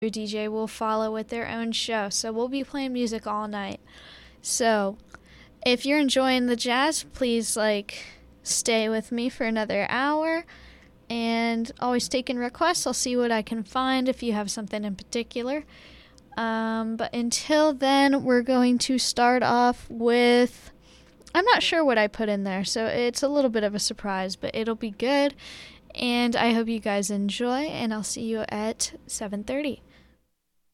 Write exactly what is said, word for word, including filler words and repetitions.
D J will follow with their own show. So we'll be playing music all night. So if you're enjoying the jazz, please like stay with me for another hour. And always taking requests. I'll see what I can find if you have something in particular. Um, but until then, we're going to start off with... I'm not sure what I put in there, so it's a little bit of a surprise, but it'll be good. And I hope you guys enjoy, and I'll see you at seven thirty.